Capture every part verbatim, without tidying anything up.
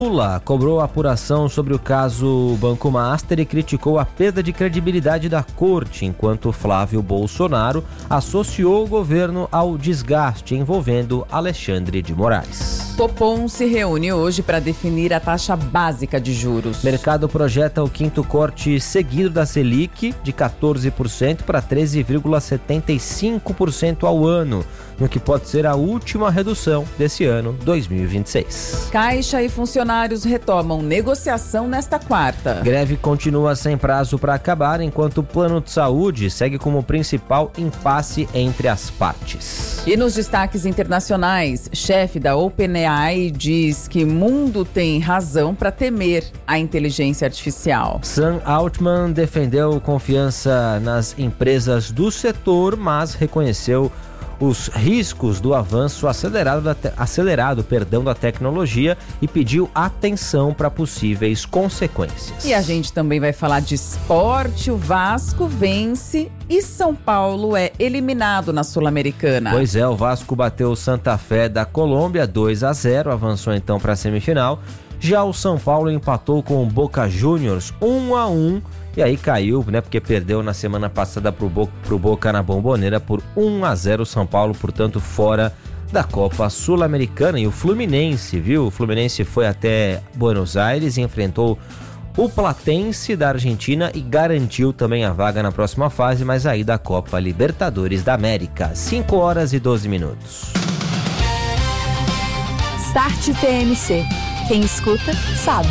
Lula cobrou apuração sobre o caso Banco Master e criticou a perda de credibilidade da corte, enquanto Flávio Bolsonaro associou o governo ao desgaste envolvendo Alexandre de Moraes. Copom se reúne hoje para definir a taxa básica de juros. Mercado projeta o quinto corte seguido da Selic de quatorze por cento para treze vírgula setenta e cinco por cento ao ano, no que pode ser a última redução desse ano dois mil e vinte e seis. Caixa e funcionários retomam negociação nesta quarta. Greve continua sem prazo para acabar, enquanto o plano de saúde segue como principal impasse entre as partes. E nos destaques internacionais, chefe da OpenAI diz que mundo tem razão para temer a inteligência artificial. Sam Altman defendeu confiança nas empresas do setor, mas reconheceu os riscos do avanço acelerado da, te- acelerado, perdão, da tecnologia e pediu atenção para possíveis consequências. E a gente também vai falar de esporte. O Vasco vence e São Paulo é eliminado na Sul-Americana. Pois é, o Vasco bateu o Santa Fé da Colômbia dois a zero, avançou então para a semifinal. Já o São Paulo empatou com o Boca Juniors um a um. E aí caiu, né, porque perdeu na semana passada pro Boca, pro Boca na Bomboneira por um a zero. São Paulo, portanto, fora da Copa Sul-Americana. E o Fluminense, viu? O Fluminense foi até Buenos Aires e enfrentou o Platense da Argentina e garantiu também a vaga na próxima fase, mas aí da Copa Libertadores da América. cinco horas e doze minutos. Start T M C. Quem escuta, sabe.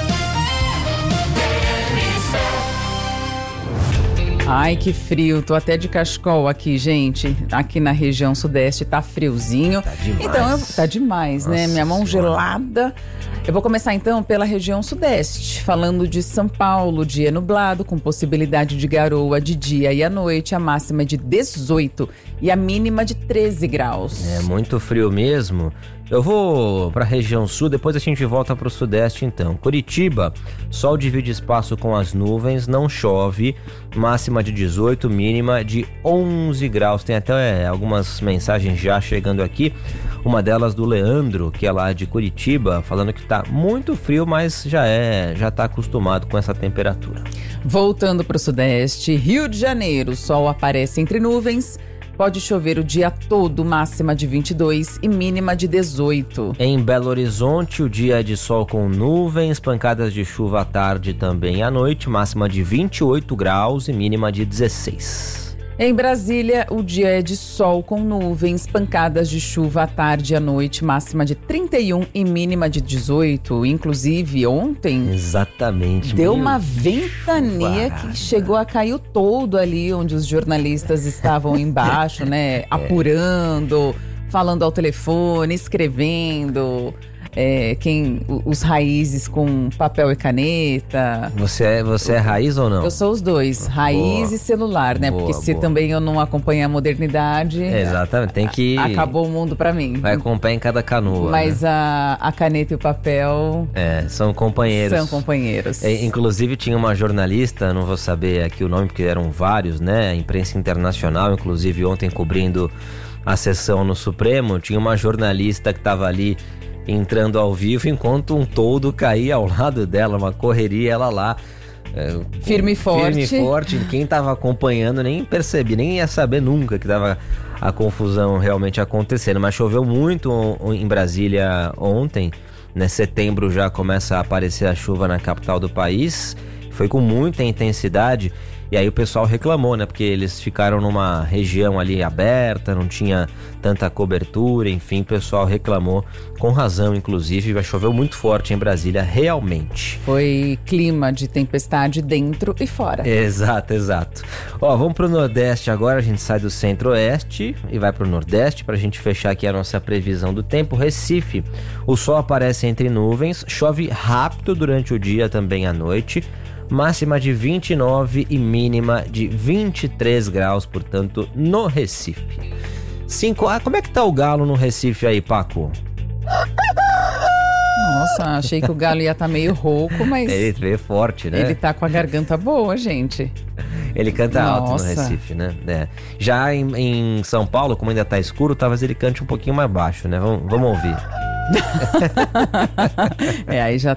Ai, que frio. Tô até de cachecol aqui, gente. Aqui na região sudeste tá friozinho. Tá demais. Então, eu, tá demais, Nossa né? Minha mão Senhora. gelada. Eu vou começar então pela região sudeste, falando de São Paulo, dia nublado, com possibilidade de garoa de dia e à noite, a máxima é de dezoito e a mínima de treze graus. É muito frio mesmo. Eu vou para a região sul, depois a gente volta para o sudeste então. Curitiba, sol divide espaço com as nuvens, não chove, máxima de dezoito, mínima de onze graus. Tem até é, algumas mensagens já chegando aqui, uma delas do Leandro, que é lá de Curitiba, falando que tá muito frio, mas já é, já tá acostumado com essa temperatura. Voltando para o sudeste, Rio de Janeiro, sol aparece entre nuvens. Pode chover o dia todo, máxima de vinte e dois e mínima de dezoito. Em Belo Horizonte, o dia é de sol com nuvens, pancadas de chuva à tarde e também à noite, máxima de vinte e oito graus e mínima de dezesseis. Em Brasília, o dia é de sol com nuvens, pancadas de chuva à tarde e à noite, máxima de trinta e um e mínima de dezoito. Inclusive, ontem Exatamente. deu meu uma ventania chuvarada. que chegou a cair o todo ali onde os jornalistas estavam embaixo, né? Apurando, falando ao telefone, escrevendo. É, quem, os raízes com papel e caneta. Você é, você é raiz ou não? Eu sou os dois, raiz Boa. e celular, né? Boa, Porque se boa. também eu não acompanho a modernidade, É, exatamente, tem que... acabou o mundo pra mim. Vai com o pé em cada canoa. Mas né? a, a caneta e o papel É, são companheiros. são companheiros. É, inclusive tinha uma jornalista, não vou saber aqui o nome porque eram vários, né? A imprensa internacional, inclusive ontem cobrindo a sessão no Supremo, tinha uma jornalista que estava ali entrando ao vivo enquanto um toldo caía ao lado dela, uma correria, ela lá é, Firme e forte. Firme e forte. Quem estava acompanhando nem percebia, nem ia saber nunca que estava a confusão realmente acontecendo. Mas choveu muito em Brasília ontem, né? Setembro já começa a aparecer a chuva na capital do país, foi com muita intensidade. E aí o pessoal reclamou, né? Porque eles ficaram numa região ali aberta, não tinha tanta cobertura, enfim, o pessoal reclamou, com razão, inclusive, vai chover muito forte em Brasília, realmente. Foi clima de tempestade dentro e fora. Exato, exato. Ó, vamos pro Nordeste agora, a gente sai do Centro-Oeste e vai pro Nordeste pra gente fechar aqui a nossa previsão do tempo. Recife, o sol aparece entre nuvens, chove rápido durante o dia, também à noite. Máxima de vinte e nove e mínima de vinte e três graus, portanto, no Recife. Cinco... Ah, como é que tá o galo no Recife aí, Paco? Nossa, achei que o galo ia estar meio rouco, mas Ele veio forte, né? ele tá com a garganta boa, gente. Ele canta alto no Nossa. Recife, né? É. Já em, em São Paulo, como ainda tá escuro, talvez ele cante um pouquinho mais baixo, né? Vamos, vamos ouvir. É, aí já